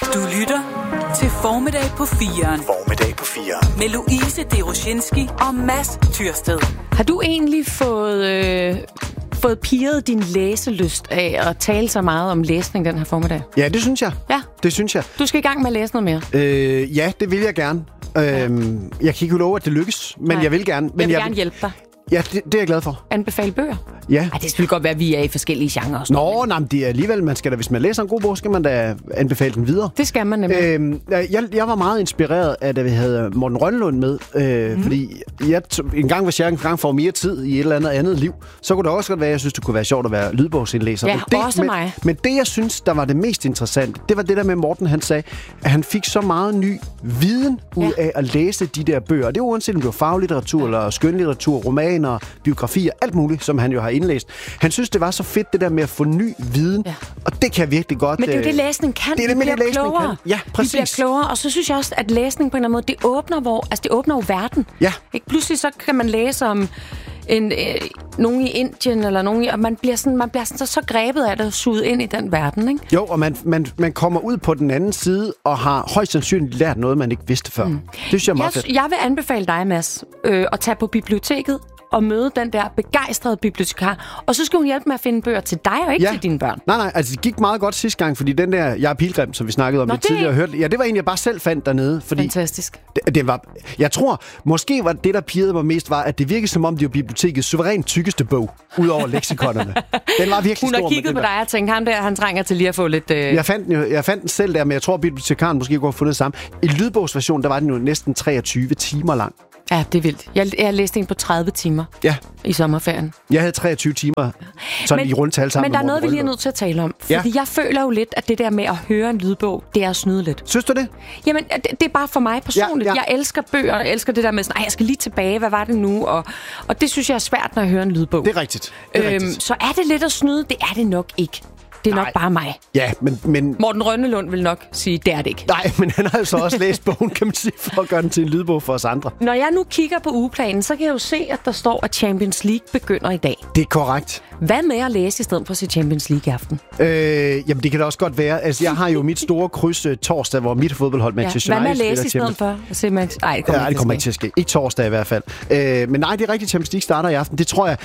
Du lytter til Formiddag på 4'eren. Formiddag på 4'eren. Med Louise Deroshinski og Mads Tyrsted. Har du egentlig fået pirret din læselyst af at tale så meget om læsning den her formiddag? Ja, det synes jeg. Ja. Det synes jeg. Du skal i gang med at læse noget mere. Ja, det vil jeg gerne. Jeg kan ikke love, at det lykkes, men jeg vil gerne. Men jeg vil gerne hjælpe dig. Ja, det er jeg glad for. Anbefale bøger? Ja. Ej, det skal selvfølgelig godt være, at vi er i forskellige genrer. Nej, men det er alligevel, man skal da, hvis man læser en god bog, skal man da anbefale den videre. Det skal man nemlig. Jeg var meget inspireret af, da vi havde Morten Rønnelund med, fordi hvis jeg engang får mere tid i et eller andet liv, så kunne det også godt være, at jeg synes, det kunne være sjovt at være lydbogsindlæser. Ja, det, også mig. Men det, jeg synes, der var det mest interessante, det var det der med Morten, han sagde, at han fik så meget ny viden ud af at læse de der bøger. Det er uanset om det var faglitteratur, eller skønlitteratur, romaner, biografier, alt muligt, som han jo har indlæst. Han synes, det var så fedt, det der med at få ny viden, og det kan jeg virkelig godt... Men det er jo det, læsning kan. Det er det, læsning klogere. Kan. Ja, præcis. Vi bliver klogere, og så synes jeg også, at læsning på en eller anden måde, det åbner jo verden. Ja. Ikke? Pludselig så kan man læse om nogen i Indien, eller nogen og man bliver sådan så grebet af det og suget ind i den verden, ikke? Jo, og man kommer ud på den anden side og har højst sandsynligt lært noget, man ikke vidste før. Det synes jeg er meget fedt. Jeg vil anbefale dig, Mads, at tage på biblioteket og møde den der begejstrede bibliotekar. Og så skal hun hjælpe med at finde bøger til dig og ikke til dine børn. Nej, altså det gik meget godt sidste gang, fordi den der Jeg er pilgrim, som vi snakkede om lidt tidligere, hørte, det var egentlig, jeg bare selv fandt dernede. Fordi fantastisk. Det var, jeg tror, måske var det, der pirrede mig mest, var, at det virkede som om, det var bibliotekets suverænt tykkeste bog, ud over leksikonerne. Den var virkelig stor. Hun har kigget på dig og tænkt, ham der, han trænger til lige at få lidt... Jeg fandt den selv der, men jeg tror, bibliotekaren måske kunne have fundet det samme. I lydbogsversion, der var den jo næsten 23 timer lang. Ja, det er vildt. Jeg læste en på 30 timer i sommerferien. Jeg havde 23 timer sådan i rundtal sammen. Men der er noget, vi lige er nødt til at tale om. Fordi jeg føler jo lidt, at det der med at høre en lydbog, det er at snyde lidt. Synes du det? Jamen, det er bare for mig personligt. Jeg elsker bøger, og jeg elsker det der med sådan, jeg skal lige tilbage, hvad var det nu? Og det synes jeg er svært, når jeg hører en lydbog. Det er rigtigt. Så er det lidt at snyde? Det er det nok ikke. Det er nok bare mig. Ja, men... Morten Rønnelund vil nok sige, det er det ikke. Nej, men han har altså også læst bogen, kan man sige, for at gøre den til en lydbog for os andre. Når jeg nu kigger på ugeplanen, så kan jeg jo se, at der står, at Champions League begynder i dag. Det er korrekt. Hvad med at læse i stedet for at se Champions League i aften? Jamen, det kan da også godt være. Altså, jeg har jo mit store kryds torsdag, hvor mit fodboldhold Manchester United... Hvad med at læse i stedet for at se Max? Nej, det kommer ikke til at ske. Ikke torsdag i hvert fald. Men nej, det er rigtigt. Champions League starter i aften. Det tror jeg...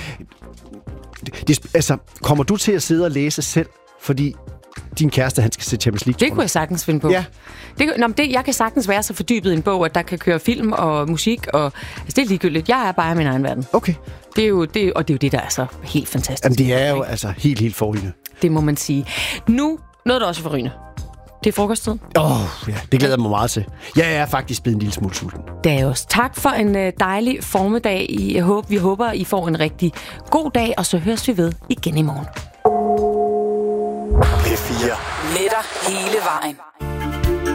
kommer du til at sidde og læse selv, fordi din kæreste, han skal se Champions League? Det kunne jeg sagtens finde på. Ja. Jeg kan sagtens være så fordybet i en bog, at der kan køre film og musik, og det er ligegyldigt. Jeg er bare i min egen verden. Okay. Det er jo det, der er så helt fantastisk. Jamen, det er jo altså helt forrygende. Det må man sige. Nu, noget der også er forrygende. Det er frokosttid. Ja, det glæder jeg mig meget til. Jeg er faktisk blevet en lille smule sulten. Det er også. Tak for en dejlig formiddag. Vi håber, I får en rigtig god dag, og så høres vi ved igen i morgen. P4. Med dig hele vejen.